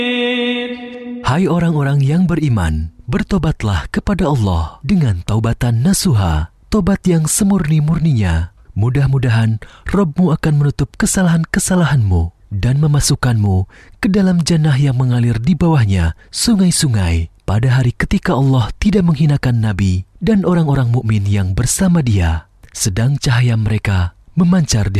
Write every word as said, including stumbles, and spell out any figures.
Hai orang-orang yang beriman, bertobatlah kepada Allah dengan taubatan nasuha, tobat yang semurni-murninya. Mudah-mudahan Rabb-Mu akan menutup kesalahan-kesalahanmu dan memasukkanmu ke dalam jannah yang mengalir di bawahnya sungai-sungai pada hari ketika Allah tidak menghinakan Nabi dan orang-orang mukmin yang bersama Dia, sedang cahaya mereka memancar di